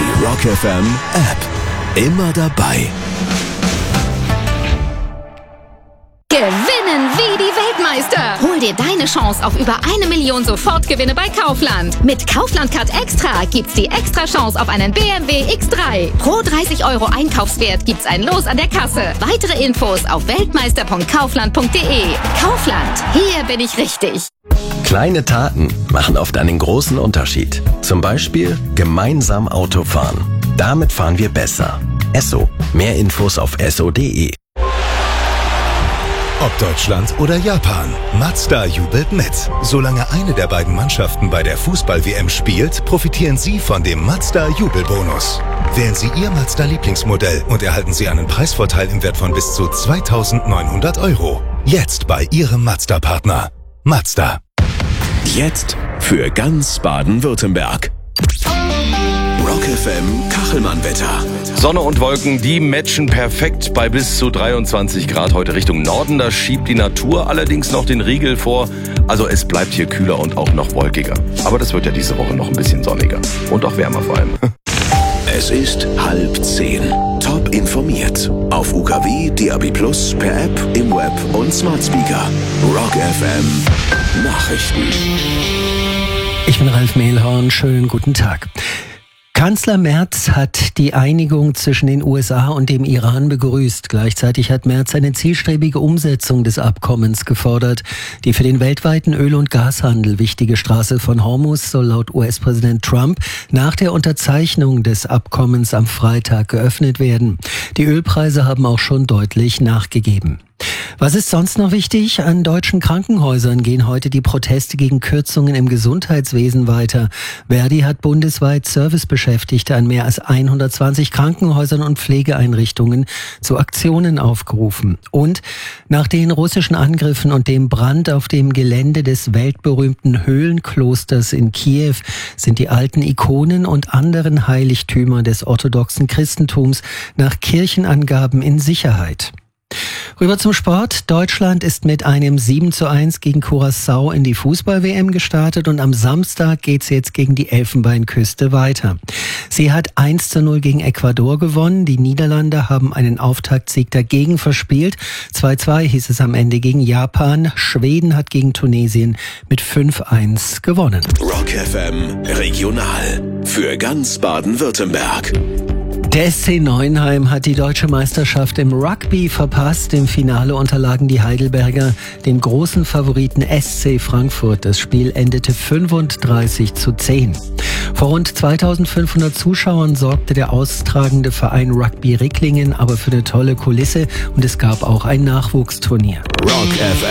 Die Rock FM App. Immer dabei. Gewinnen wie die Weltmeister! Hol dir deine Chance auf über 1 Million Sofortgewinne bei Kaufland. Mit Kaufland Card Extra gibt's die extra Chance auf einen BMW X3. Pro 30 € Einkaufswert gibt's ein Los an der Kasse. Weitere Infos auf weltmeister.kaufland.de. Kaufland, hier bin ich richtig. Kleine Taten machen oft einen großen Unterschied. Zum Beispiel gemeinsam Auto fahren. Damit fahren wir besser. Esso. Mehr Infos auf esso.de. Ob Deutschland oder Japan, Mazda jubelt mit. Solange eine der beiden Mannschaften bei der Fußball-WM spielt, profitieren Sie von dem Mazda-Jubelbonus. Wählen Sie Ihr Mazda-Lieblingsmodell und erhalten Sie einen Preisvorteil im Wert von bis zu 2.900 €. Jetzt bei Ihrem Mazda-Partner. Mazda. Jetzt für ganz Baden-Württemberg. Rock FM Kachelmann-Wetter. Sonne und Wolken, die matchen perfekt bei bis zu 23 Grad heute Richtung Norden. Da schiebt die Natur allerdings noch den Riegel vor. Also es bleibt hier kühler und auch noch wolkiger. Aber das wird ja diese Woche noch ein bisschen sonniger. Und auch wärmer vor allem. Es ist 9:30. Top informiert. Auf UKW, DAB+, per App, im Web und Smart Speaker. Rock FM Nachrichten. Ich bin Ralf Mehlhorn. Schönen guten Tag. Kanzler Merz hat die Einigung zwischen den USA und dem Iran begrüßt. Gleichzeitig hat Merz eine zielstrebige Umsetzung des Abkommens gefordert. Die für den weltweiten Öl- und Gashandel wichtige Straße von Hormuz soll laut US-Präsident Trump nach der Unterzeichnung des Abkommens am Freitag geöffnet werden. Die Ölpreise haben auch schon deutlich nachgegeben. Was ist sonst noch wichtig? An deutschen Krankenhäusern gehen heute die Proteste gegen Kürzungen im Gesundheitswesen weiter. Verdi hat bundesweit Servicebeschäftigte an mehr als 120 Krankenhäusern und Pflegeeinrichtungen zu Aktionen aufgerufen. Und nach den russischen Angriffen und dem Brand auf dem Gelände des weltberühmten Höhlenklosters in Kiew sind die alten Ikonen und anderen Heiligtümer des orthodoxen Christentums nach Kirchenangaben in Sicherheit. Rüber zum Sport. Deutschland ist mit einem 7:1 gegen Curaçao in die Fußball-WM gestartet und am Samstag geht's jetzt gegen die Elfenbeinküste weiter. Sie hat 1:0 gegen Ecuador gewonnen. Die Niederlande haben einen Auftaktsieg dagegen verspielt. 2:2 hieß es am Ende gegen Japan. Schweden hat gegen Tunesien mit 5:1 gewonnen. Rock FM Regional für ganz Baden-Württemberg. Der SC Neuenheim hat die deutsche Meisterschaft im Rugby verpasst. Im Finale unterlagen die Heidelberger den großen Favoriten SC Frankfurt. Das Spiel endete 35:10. Vor rund 2500 Zuschauern sorgte der austragende Verein Rugby Ricklingen aber für eine tolle Kulisse und es gab auch ein Nachwuchsturnier. Rock FM.